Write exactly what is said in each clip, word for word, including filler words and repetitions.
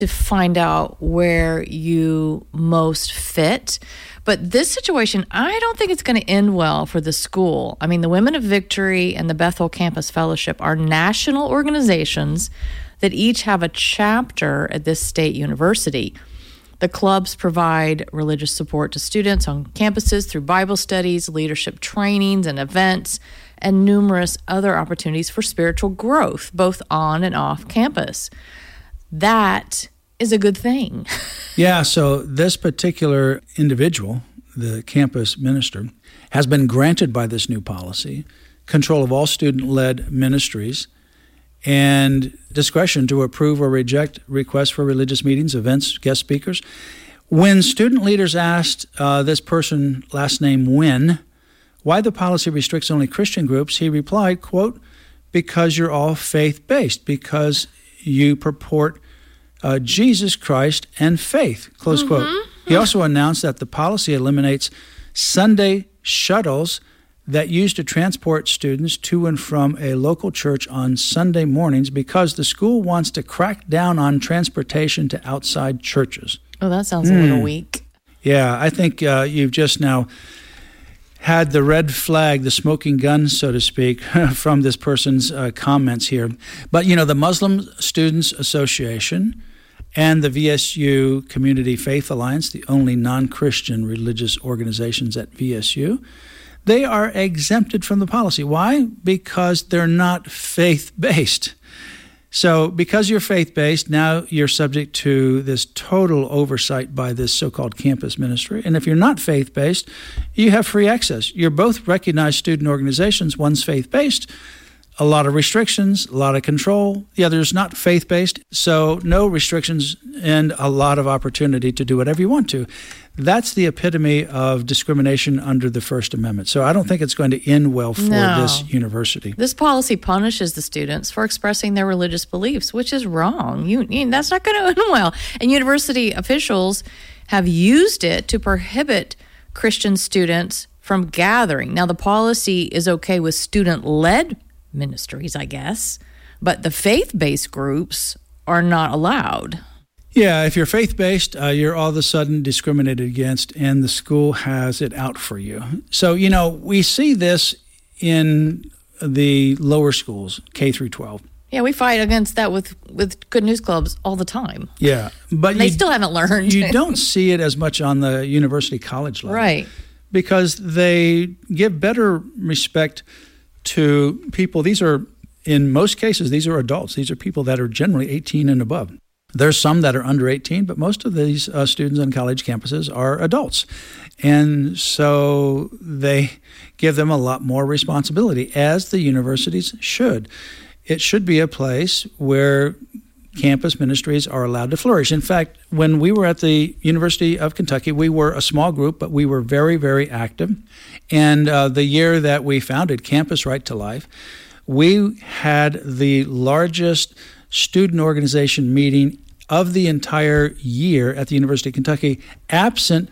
to find out where you most fit. But this situation, I don't think it's going to end well for the school. I mean, the Women of Victory and the Bethel Campus Fellowship are national organizations that each have a chapter at this state university. The clubs provide religious support to students on campuses through Bible studies, leadership trainings and events, and numerous other opportunities for spiritual growth, both on and off campus. That is a good thing. Yeah, so this particular individual, the campus minister, has been granted by this new policy control of all student-led ministries and discretion to approve or reject requests for religious meetings, events, guest speakers. When student leaders asked uh, this person, last name Wynn, why the policy restricts only Christian groups, he replied, quote, because you're all faith-based, because you purport uh, Jesus Christ and faith, close mm-hmm. quote. He also announced that the policy eliminates Sunday shuttles that used to transport students to and from a local church on Sunday mornings because the school wants to crack down on transportation to outside churches. Oh, that sounds mm. a little weak. Yeah, I think uh, you've just now had the red flag, the smoking gun, so to speak, from this person's uh, comments here. But, you know, the Muslim Students Association and the V S U Community Faith Alliance, the only non-Christian religious organizations at V S U, they are exempted from the policy. Why? Because they're not faith-based. So because you're faith-based, now you're subject to this total oversight by this so-called campus ministry. And if you're not faith-based, you have free access. You're both recognized student organizations. One's faith-based, a lot of restrictions, a lot of control. The other's not faith-based, so no restrictions and a lot of opportunity to do whatever you want to. That's the epitome of discrimination under the First Amendment. So I don't think it's going to end well for no. this university. This policy punishes the students for expressing their religious beliefs, which is wrong. You, you, that's not going to end well. And university officials have used it to prohibit Christian students from gathering. Now, the policy is okay with student-led ministries, I guess, but the faith-based groups are not allowed. Yeah, if you're faith-based, uh, you're all of a sudden discriminated against, and the school has it out for you. So, you know, we see this in the lower schools, K through twelve. Yeah, we fight against that with, with Good News Clubs all the time. Yeah, but they you, still haven't learned. You don't see it as much on the university college level. Right. Because they give better respect to people. These are, in most cases, these are adults. These are people that are generally eighteen and above. There's some that are under eighteen, but most of these uh, students on college campuses are adults. And so they give them a lot more responsibility, as the universities should. It should be a place where campus ministries are allowed to flourish. In fact, when we were at the University of Kentucky, we were a small group, but we were very, very active. And uh, the year that we founded Campus Right to Life, we had the largest student organization meeting of the entire year at the University of Kentucky, absent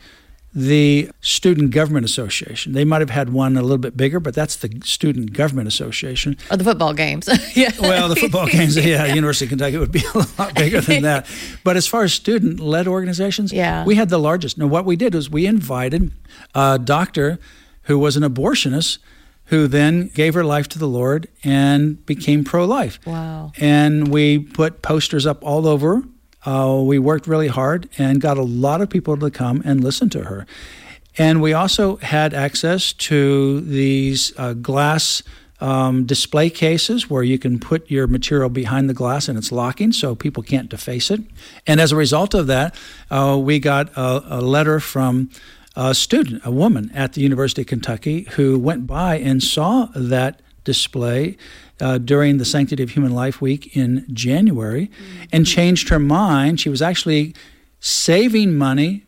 the Student Government Association. They might have had one a little bit bigger, but that's the Student Government Association. Or the football games. Yeah. Well, the football games, yeah, yeah, University of Kentucky would be a lot bigger than that. But as far as student-led organizations, yeah. we had the largest. Now, what we did was we invited a doctor who was an abortionist who then gave her life to the Lord and became pro-life. Wow. And we put posters up all over. Uh, we worked really hard and got a lot of people to come and listen to her. And we also had access to these uh, glass um, display cases where you can put your material behind the glass and it's locking so people can't deface it. And as a result of that, uh, we got a, a letter from a student, a woman at the University of Kentucky, who went by and saw that display uh, during the Sanctity of Human Life Week in January mm-hmm. and changed her mind. She was actually saving money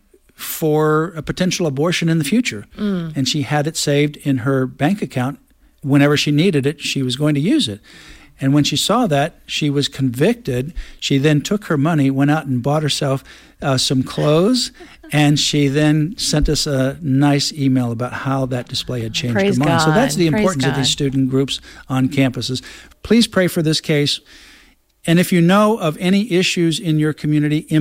for a potential abortion in the future. Mm. And she had it saved in her bank account. Whenever she needed it, she was going to use it. And when she saw that, she was convicted. She then took her money, went out and bought herself uh, some clothes, and she then sent us a nice email about how that display had changed Praise her mind. God. So that's the Praise importance God. of these student groups on campuses. Please pray for this case. And if you know of any issues in your community